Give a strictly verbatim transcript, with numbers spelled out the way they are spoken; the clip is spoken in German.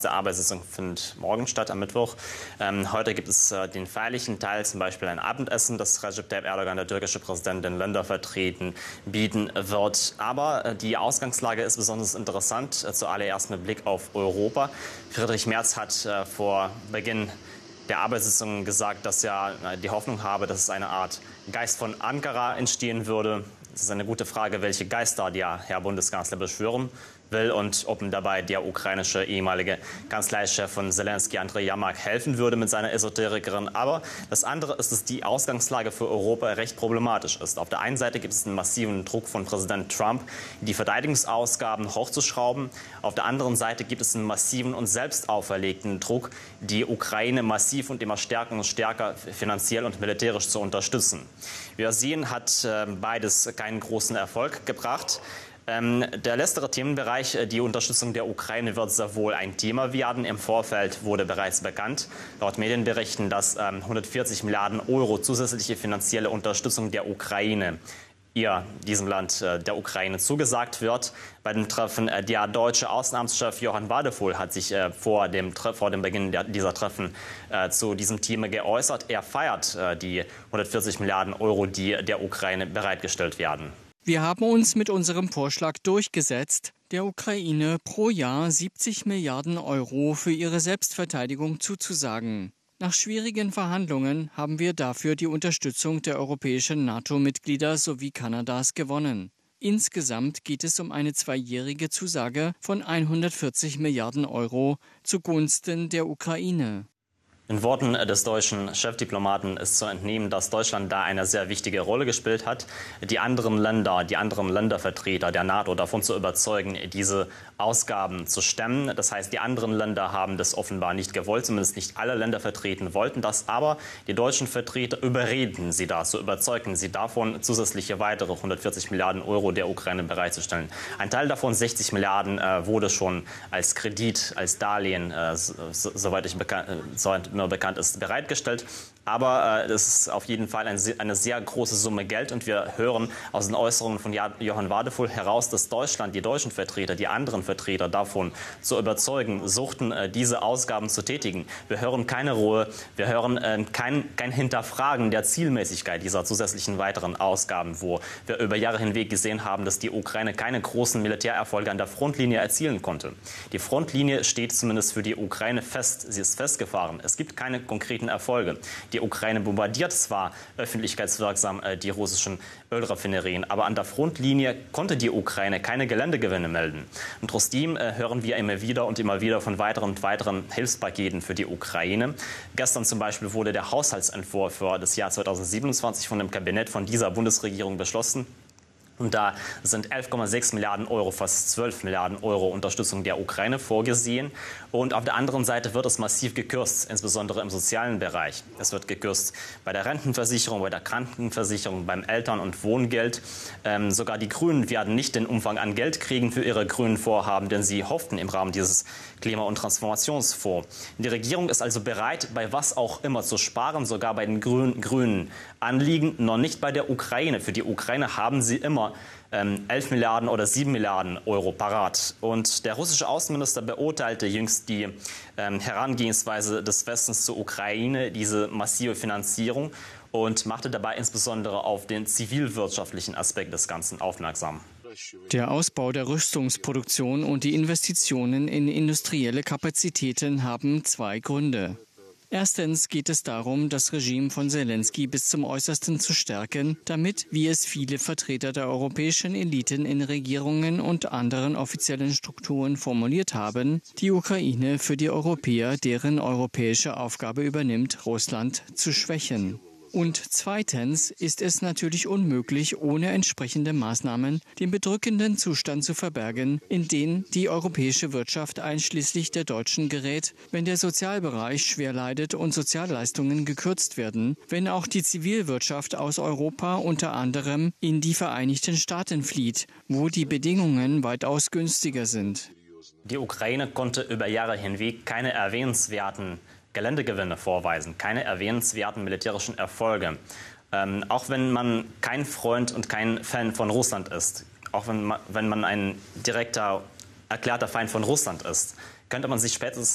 Die Arbeitssitzung findet morgen statt, am Mittwoch. Ähm, heute gibt es äh, den feierlichen Teil, zum Beispiel ein Abendessen, das Recep Tayyip Erdogan, der türkische Präsident, den Ländervertretern bieten wird. Aber äh, die Ausgangslage ist besonders interessant, äh, zuallererst mit Blick auf Europa. Friedrich Merz hat äh, vor Beginn der Arbeitssitzung gesagt, dass er äh, die Hoffnung habe, dass es eine Art Geist von Ankara entstehen würde. Es ist eine gute Frage, welche Geister der Herr Bundeskanzler beschwören will und ob ihm dabei der ukrainische ehemalige Kanzleichef von Zelensky, Andrej Yermak, helfen würde mit seiner Esoterikerin. Aber das andere ist, dass die Ausgangslage für Europa recht problematisch ist. Auf der einen Seite gibt es einen massiven Druck von Präsident Trump, die Verteidigungsausgaben hochzuschrauben. Auf der anderen Seite gibt es einen massiven und selbst auferlegten Druck, die Ukraine massiv und immer stärker und stärker finanziell und militärisch zu unterstützen. Wie wir sehen, hat äh, beides keinen großen Erfolg gebracht. Ähm, der letztere Themenbereich, die Unterstützung der Ukraine, wird sehr wohl ein Thema werden. Im Vorfeld wurde bereits bekannt, laut Medienberichten, dass ähm, hundertvierzig Milliarden Euro zusätzliche finanzielle Unterstützung der Ukraine, ihr, diesem Land, äh, der Ukraine, zugesagt wird. Bei dem Treffen, äh, der deutsche Außenamtschef Johann Wadephul hat sich äh, vor, dem, vor dem Beginn der, dieser Treffen äh, zu diesem Thema geäußert. Er feiert äh, die hundertvierzig Milliarden Euro, die der Ukraine bereitgestellt werden. Wir haben uns mit unserem Vorschlag durchgesetzt, der Ukraine pro Jahr siebzig Milliarden Euro für ihre Selbstverteidigung zuzusagen. Nach schwierigen Verhandlungen haben wir dafür die Unterstützung der europäischen NATO-Mitglieder sowie Kanadas gewonnen. Insgesamt geht es um eine zweijährige Zusage von hundertvierzig Milliarden Euro zugunsten der Ukraine. Den Worten des deutschen Chefdiplomaten ist zu entnehmen, dass Deutschland da eine sehr wichtige Rolle gespielt hat, die anderen Länder, die anderen Ländervertreter der NATO davon zu überzeugen, diese Ausgaben zu stemmen. Das heißt, die anderen Länder haben das offenbar nicht gewollt, zumindest nicht alle Ländervertreter wollten das, aber die deutschen Vertreter überreden sie dazu, überzeugen sie davon, zusätzliche weitere hundertvierzig Milliarden Euro der Ukraine bereitzustellen. Ein Teil davon, sechzig Milliarden, äh, wurde schon als Kredit, als Darlehen, äh, so, soweit ich bekannt, äh, soweit bekannt ist, bereitgestellt. Aber es äh, ist auf jeden Fall ein, eine sehr große Summe Geld. Und wir hören aus den Äußerungen von Johann Wadephul heraus, dass Deutschland, die deutschen Vertreter, die anderen Vertreter davon zu überzeugen suchten, äh, diese Ausgaben zu tätigen. Wir hören keine Ruhe, wir hören äh, kein, kein Hinterfragen der Zielmäßigkeit dieser zusätzlichen weiteren Ausgaben, wo wir über Jahre hinweg gesehen haben, dass die Ukraine keine großen Militärerfolge an der Frontlinie erzielen konnte. Die Frontlinie steht zumindest für die Ukraine fest, sie ist festgefahren. Es gibt keine konkreten Erfolge. Die Ukraine bombardiert zwar öffentlichkeitswirksam äh, die russischen Ölraffinerien, aber an der Frontlinie konnte die Ukraine keine Geländegewinne melden. Und trotzdem äh, hören wir immer wieder und immer wieder von weiteren und weiteren Hilfspaketen für die Ukraine. Gestern zum Beispiel wurde der Haushaltsentwurf für das Jahr zweitausendsiebenundzwanzig von dem Kabinett von dieser Bundesregierung beschlossen. Und da sind elf Komma sechs Milliarden Euro, fast zwölf Milliarden Euro Unterstützung der Ukraine vorgesehen. Und auf der anderen Seite wird es massiv gekürzt, insbesondere im sozialen Bereich. Es wird gekürzt bei der Rentenversicherung, bei der Krankenversicherung, beim Eltern- und Wohngeld. Ähm, sogar die Grünen werden nicht den Umfang an Geld kriegen für ihre grünen Vorhaben, denn sie hofften im Rahmen dieses Klima- und Transformationsfonds. Die Regierung ist also bereit, bei was auch immer zu sparen, sogar bei den grünen, grünen Anliegen, noch nicht bei der Ukraine. Für die Ukraine haben sie immer elf Milliarden oder sieben Milliarden Euro parat. Und der russische Außenminister beurteilte jüngst die ähm, Herangehensweise des Westens zur Ukraine, diese massive Finanzierung, und machte dabei insbesondere auf den zivilwirtschaftlichen Aspekt des Ganzen aufmerksam. Der Ausbau der Rüstungsproduktion und die Investitionen in industrielle Kapazitäten haben zwei Gründe. Erstens geht es darum, das Regime von Zelensky bis zum Äußersten zu stärken, damit, wie es viele Vertreter der europäischen Eliten in Regierungen und anderen offiziellen Strukturen formuliert haben, die Ukraine für die Europäer, deren europäische Aufgabe übernimmt, Russland zu schwächen. Und zweitens ist es natürlich unmöglich, ohne entsprechende Maßnahmen den bedrückenden Zustand zu verbergen, in den die europäische Wirtschaft einschließlich der deutschen gerät, wenn der Sozialbereich schwer leidet und Sozialleistungen gekürzt werden, wenn auch die Zivilwirtschaft aus Europa unter anderem in die Vereinigten Staaten flieht, wo die Bedingungen weitaus günstiger sind. Die Ukraine konnte über Jahre hinweg keine erwähnenswerten Geländegewinne vorweisen, keine erwähnenswerten militärischen Erfolge. Ähm, auch wenn man kein Freund und kein Fan von Russland ist, auch wenn man, wenn man ein direkter, erklärter Feind von Russland ist, könnte man sich spätestens